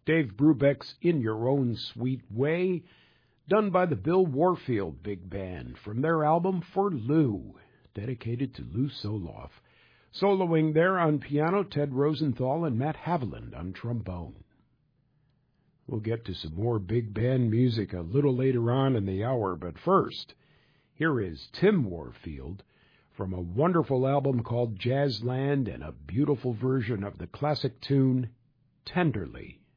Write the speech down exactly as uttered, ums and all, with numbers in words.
Dave Brubeck's In Your Own Sweet Way, done by the Bill Warfield Big Band from their album For Lou, dedicated to Lou Soloff. Soloing there on piano, Ted Rosenthal and Matt Haviland on trombone. We'll get to some more big band music a little later on in the hour, but first, here is Tim Warfield from a wonderful album called Jazzland and a beautiful version of the classic tune, Tenderly.